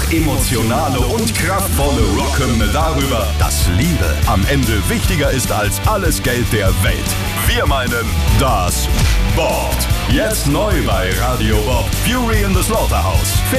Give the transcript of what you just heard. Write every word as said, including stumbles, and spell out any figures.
hochemotionale und kraftvolle Rockhymne darüber, dass Liebe am Ende wichtiger ist als alles Geld der Welt. Wir meinen, das boppt. Jetzt neu bei Radio Bob, Fury in the Slaughterhouse.